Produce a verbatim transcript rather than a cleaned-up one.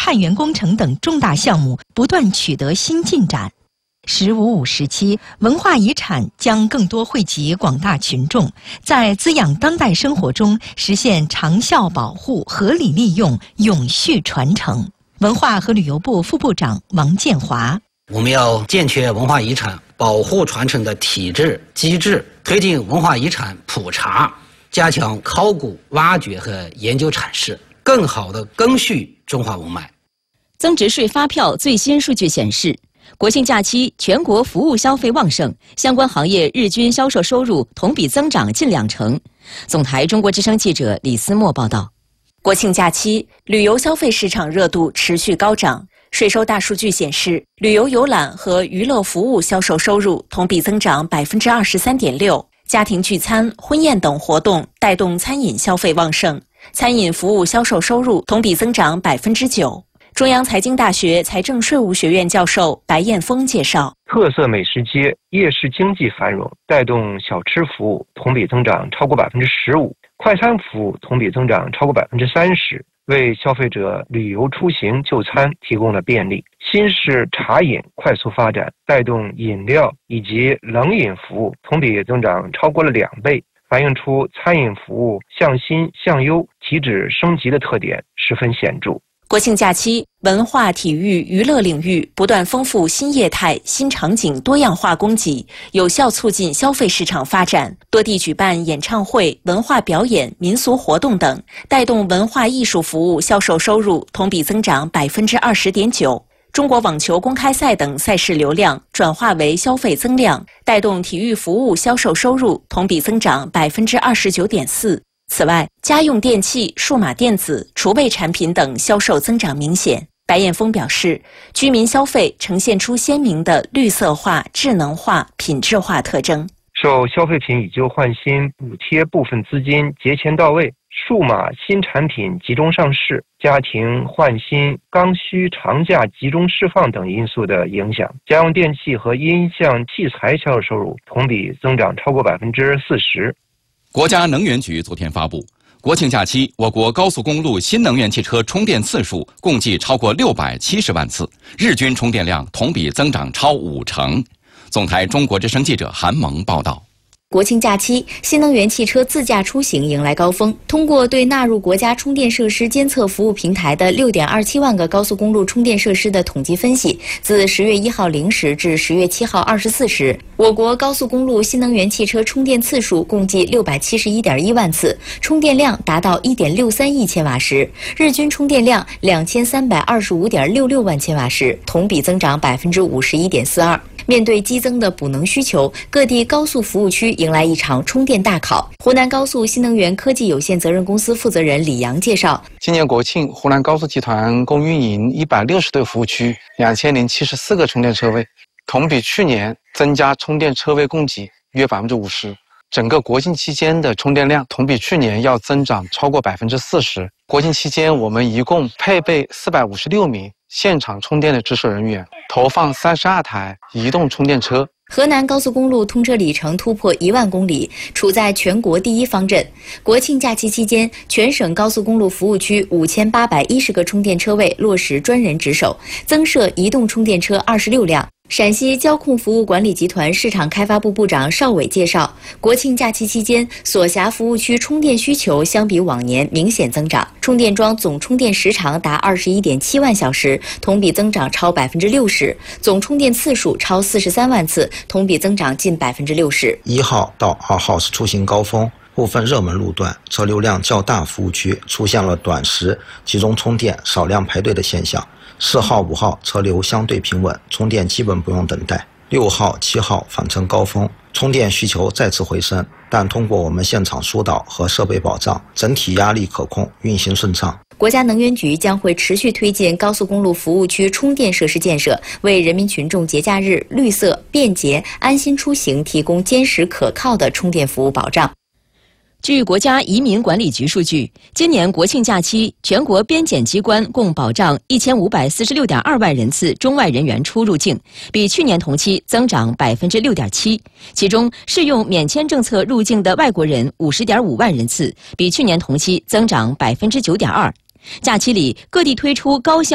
探源工程等重大项目不断取得新进展。十五五时期，文化遗产将更多惠及广大群众，在滋养当代生活中实现长效保护、合理利用、永续传承。文化和旅游部副部长王建华： 我们要健全文化遗产保护传承的体制机制，推进文化遗产普查，加强考古挖掘和研究阐释，更好地赓续中华文脉。 增值税发票最新数据显示，国庆假期全国服务消费旺盛，相关行业日均销售收入同比增长近两成。总台中国之声记者李思墨报道。 国庆假期，旅游消费市场热度持续高涨。税收大数据显示，旅游游览和娱乐服务销售收入同比增长百分之二十三点六。家庭聚餐、婚宴等活动带动餐饮消费旺盛，餐饮服务销售收入同比增长百分之九。中央财经大学财政税务学院教授白彦峰介绍， 特色美食街、夜市经济繁荣，带动小吃服务同比增长超过百分之十五，快餐服务同比增长超过百分之三十，为消费者旅游出行就餐提供了便利。新式茶饮快速发展，带动饮料以及冷饮服务同比增长超过了两倍，反映出餐饮服务向新向优、提质升级的特点十分显著。 国庆假期，文化、体育、娱乐领域不断丰富新业态、新场景多样化供给，有效促进消费市场发展。多地举办演唱会、文化表演、民俗活动等，带动文化艺术服务销售收入同比增长百分之二十点九。中国网球公开赛等赛事流量转化为消费增量，带动体育服务销售收入同比增长百分之二十九点四。此外，家用电器、数码电子、厨卫产品等销售增长明显。白彦峰表示，居民消费呈现出鲜明的绿色化、智能化、品质化特征。 受消费品以旧换新、补贴部分资金节前到位、数码新产品集中上市、家庭换新、刚需长假集中释放等因素的影响，家用电器和音像器材销售收入同比增长超过百分之四十。 国家能源局昨天发布，国庆假期我国高速公路新能源汽车充电次数共计超过六百七十万次，日均充电量同比增长超五成。总台中国之声记者韩萌报道。 国庆假期，新能源汽车自驾出行迎来高峰。通过对纳入国家充电设施监测服务平台的 六点二七万个高速公路充电设施的统计分析，自十月一号零时至十月七号二十四时，我国高速公路新能源汽车充电次数共计六百七十一点一万次，充电量达到 一点六三亿千瓦时，日均充电量两千三百二十五点六六万千瓦时，同比增长百分之五十一点四二。面对激增的补能需求，各地高速服务区迎来一场充电大考。湖南高速新能源科技有限责任公司负责人李阳介绍， 今年国庆，湖南高速集团共运营一百六十对服务区，两千零七十四个充电车位，同比去年增加充电车位供给约百分之五十。整个国庆期间的充电量同比去年要增长超过百分之四十。国庆期间，我们一共配备四百五十六名现场充电的值守人员，投放三十二台移动充电车。 河南高速公路通车里程突破一万公里，处在全国第一方阵。国庆假期期间，全省高速公路服务区五千八百一十个充电车位落实专人值守，增设移动充电车二十六辆。陕西交控服务管理集团市场开发部部长邵伟介绍，国庆假期期间，所辖服务区充电需求相比往年明显增长，充电桩总充电时长达二十一点七万小时，同比增长超百分之六十，总充电次数超四十三万次，同比增长近百分之六十。 一号到二号是出行高峰，部分热门路段、车流量较大服务区出现了短时集中充电、少量排队的现象。四号、五号车流相对平稳，充电基本不用等待。六号、七号返程高峰，充电需求再次回升，但通过我们现场疏导和设备保障，整体压力可控，运行顺畅。 国家能源局将会持续推进高速公路服务区充电设施建设，为人民群众节假日绿色、便捷、安心出行提供坚实可靠的充电服务保障。 据国家移民管理局数据，今年国庆假期，全国边检机关共保障一千五百四十六点二万人次中外人员出入境，比去年同期增长百分之六点七。其中，适用免签政策入境的外国人五十点五万人次，比去年同期增长百分之九点二。假期里，各地推出高效